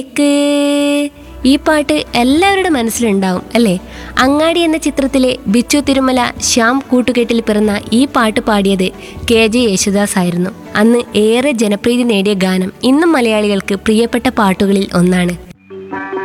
ക്ക് ഈ പാട്ട് എല്ലാവരുടെ മനസ്സിലുണ്ടാവും അല്ലേ? അങ്ങാടി എന്ന ചിത്രത്തിലെ ബിച്ചു തിരുമല ശ്യാം കൂട്ടുകെട്ടിൽ പിറന്ന ഈ പാട്ട് പാടിയത് KJ യേശുദാസ് ആയിരുന്നു. അന്ന് ഏറെ ജനപ്രീതി നേടിയ ഗാനം ഇന്നും മലയാളികൾക്ക് പ്രിയപ്പെട്ട പാട്ടുകളിൽ ഒന്നാണ്.